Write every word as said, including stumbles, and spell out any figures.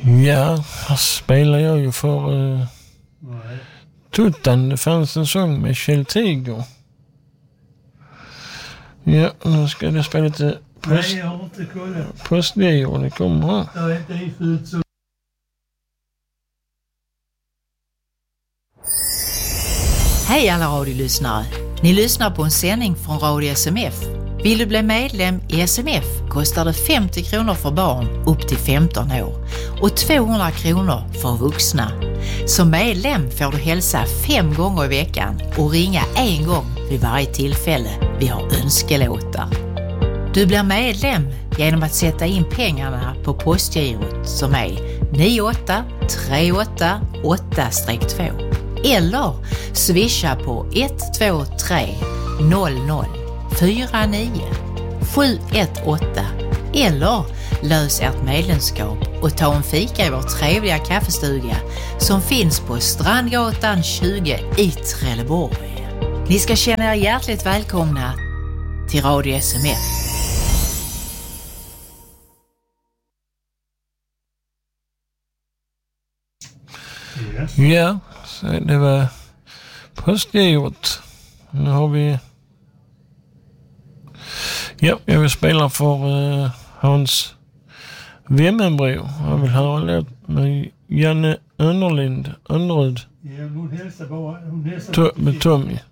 Ja, här spelar jag ju för uh, Tuttan. Det fanns en sång med Kjell Tiger. Ja, nu ska det spela lite post, Nej, jag har inte kollat. Postgiro, det kommer här. Jag är inte ifyllt så. Hej alla radiolyssnare! Ni lyssnar på en sändning från Radio S M F. Vill du bli medlem i S M F kostar det femtio kronor för barn upp till femton år och tvåhundra kronor för vuxna. Som medlem får du hälsa fem gånger i veckan och ringa en gång vid varje tillfälle vi har önskelåtar. Du blir medlem genom att sätta in pengarna på postgirot som är nio åtta tre åtta åtta två eller swisha på ett två tre noll noll fyra nio sju ett åtta eller lös ert medlemskap och ta en fika i vår trevliga kaffestuga som finns på Strandgatan tjugo i Trelleborg. Ni ska känna er hjärtligt välkomna till Radio S M F. Yes. Ja, så det var postgirot. Nu har vi... Ja, jag vill spela för uh, Hans Wemmenbro. Jag vill höra en låt med Janne Önnerlind, Önnerud. Ja, hon hälsar bara. Hon hälsar To- med Tommy.